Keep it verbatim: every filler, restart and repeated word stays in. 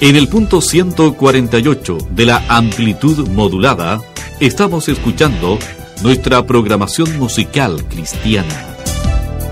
En el punto ciento cuarenta y ocho de la amplitud modulada, estamos escuchando nuestra programación musical cristiana.